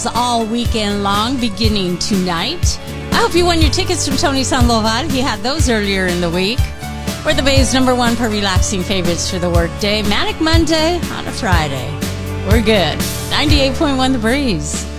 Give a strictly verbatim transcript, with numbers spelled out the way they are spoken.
all weekend long, beginning tonight. I hope you won your tickets from Tony Sandoval. He had those earlier in the week. We're the Bay's number one for relaxing favorites for the workday. Manic Monday on a Friday. We're good. ninety-eight point one The Breeze.